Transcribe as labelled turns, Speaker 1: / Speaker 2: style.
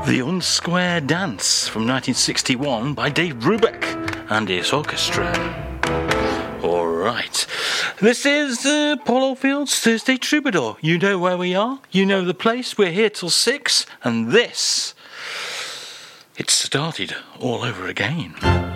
Speaker 1: The Unsquare Dance from 1961 by Dave Brubeck and his orchestra. Alright, this is Paul Oldfield's Thursday Troubadour. You know where we are, you know the place, we're here till 6, and this, it started all over again.